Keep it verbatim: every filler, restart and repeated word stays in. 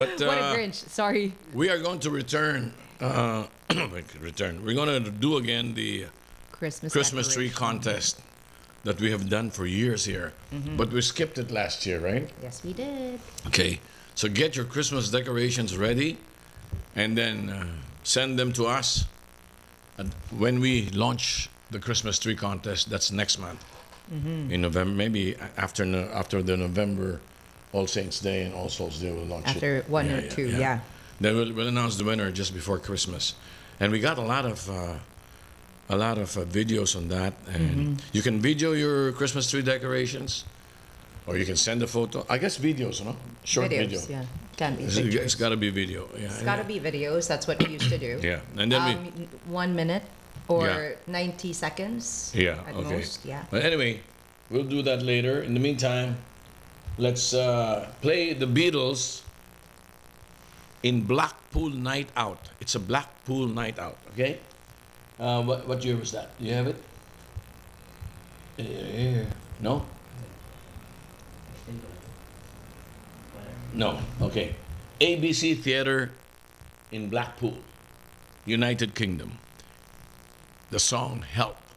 But What a uh, Grinch. Sorry. we are going to return. Uh, return. We're going to do again the Christmas Christmas tree decoration. contest that we have done for years here. But we skipped it last year, right? Yes, we did. Okay. So get your Christmas decorations ready and then uh, send them to us. And when we launch the Christmas tree contest, that's next month in November, maybe a- after no- after the November All Saints Day and All Souls Day, we'll launch it. After one or two, yeah. Then we'll, we'll announce the winner just before Christmas, and we got a lot of uh, a lot of uh, videos on that. And you can video your Christmas tree decorations, or you can send a photo. I guess videos, no? Short video. Videos, yeah. Can be It's, pictures. it's got to be video. Yeah. It's got to be videos. That's what we used to do. Yeah, and then we. Um, one minute or Yeah. ninety seconds. Yeah, At okay. most, yeah. But anyway, we'll do that later. In the meantime, let's uh, play the Beatles in Blackpool Night Out. It's a Blackpool Night Out, okay? Uh, what, what year was that? Do you have it? Uh, no? No, okay. A B C Theatre in Blackpool, United Kingdom. The song Help.